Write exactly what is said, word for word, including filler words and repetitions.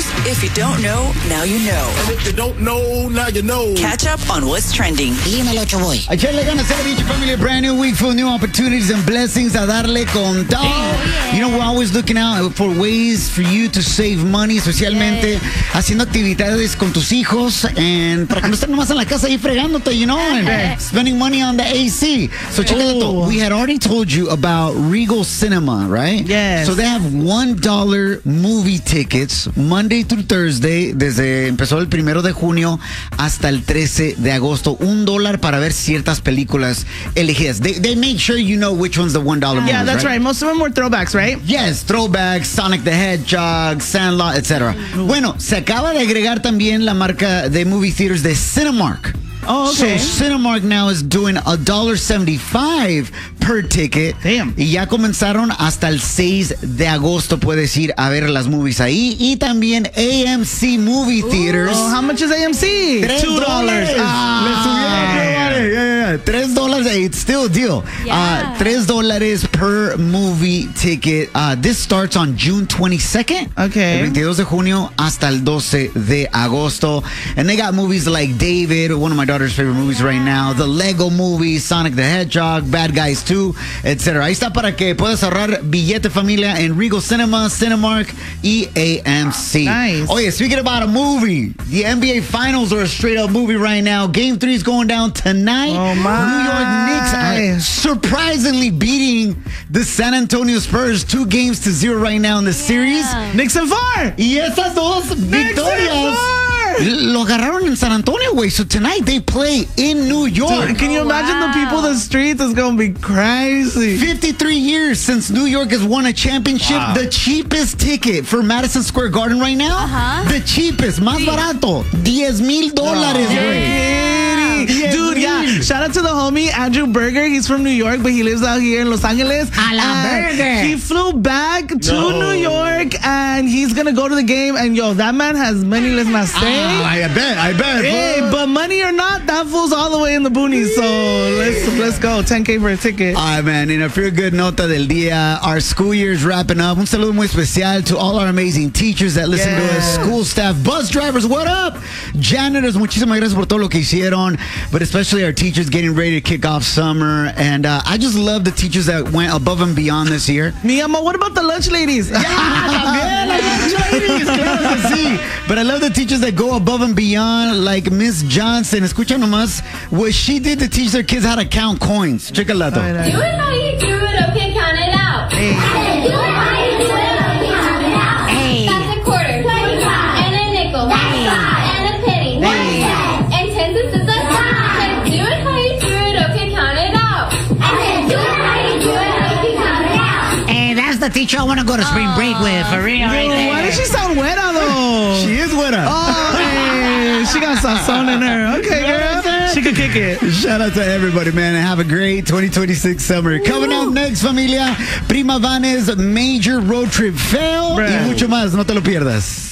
news. If you don't know, now you know. And if you don't know, now you know. Catch up on what's trending. Dímelo, Choboy. Echarle ganas a la family. Brand new week full of new opportunities and blessings. A darle con todo. Oh, yeah. You know, we're always looking out for ways for you to save money, especialmente yeah. haciendo actividades con tus hijos and para que no estén nomás en la casa ahí fregándote, you know, and spending money on the A C. So check it out. We had already told you about Regal Cinema, right? Yes. So they have one dollar movie tickets Monday through Thursday, desde empezó el primero de junio hasta el trece de agosto. Un dólar para ver ciertas películas elegidas. They, they make sure you know which one's the one dollar movie. Yeah, that's right? right. Most of them were throwbacks, right? Yes, throwbacks, Sonic the Hedgehog, Sandlot, et cetera. Bueno, se acaba de agregar también la marca de movie theaters de Cinemark. Oh, okay. So Cinemark now is doing one dollar seventy-five per ticket. Damn. Y ya comenzaron hasta el seis de agosto. Puedes ir a ver las movies ahí. Y también A M C Movie Theaters. Oh, how much is A M C? Two dollars. Ah. Le subieron. Yeah, yeah, yeah. Tres dólares. It's still a deal. Yeah. Uh, tres dólares per movie ticket. Uh, this starts on June twenty-second. Okay. El veintidós de junio hasta el doce de agosto. And they got movies like David, one of my daughter's favorite movies right now, the Lego Movie, Sonic the Hedgehog, Bad Guys two, et cetera. Ahí está para que puedas ahorrar billete familia en Regal Cinema, Cinemark y A M C. Nice. Oh yeah, speaking about a movie, the N B A Finals are a straight up movie right now. Game three is going down tonight. Oh my. New York Knicks are surprisingly beating the San Antonio Spurs two games to zero right now in the series. Knicks and four. Y esas dos victorias lo agarraron en San Antonio, güey. So tonight they play in New York. Dude, can you Oh, imagine wow. the people in the streets? It's going to be crazy. fifty-three years since New York has won a championship. Wow. The cheapest ticket for Madison Square Garden right now, Uh-huh. the cheapest, más barato, diez mil dólares, güey. Dude, yeah. Shout out to the homie Andrew Berger. He's from New York, but he lives out here in Los Angeles. A la And Berger. He flew back to No. New York, and he's gonna go to the game. And yo, that man has money. Let's not say. Ah, I bet, I bet. Hey, but money or not, that fool's all the way in the boonies. So let's let's go. ten K for a ticket. All right, man. In a feel good nota del día, our school year is wrapping up. Un saludo muy especial to all our amazing teachers that listen to us, Yeah. school staff, bus drivers, what up? Janitors, muchísimas gracias por todo lo que hicieron, but especially our teachers getting ready to kick off summer. And uh, I just love the teachers that went above and beyond this year. Mi amor, what about the lunch ladies? También, las ladies, claro que sí. But I love the teachers that go above and beyond, like Miss Johnson. Escucha nomás what she did to teach their kids how to count coins. Check it out. Do it how you do it, okay, count it out. Hey. Do it how you do it, okay, count it out. Hey. That's a quarter, and a nickel, and a penny, and ten cents is a dime. Do it how you do it, okay, count it out. Do it how you do it, okay, count it out. Hey, that's the teacher I want to go to spring break with, for real. Right Yo, why there. does she sound weta though? She is with us. Oh, hey, she got sazon in her. Okay, girl. She could kick it. Shout out to everybody, man, and have a great twenty twenty-six summer. Coming up next, familia, Prima Vanes major road trip fail Bruh. y mucho más. No te lo pierdas.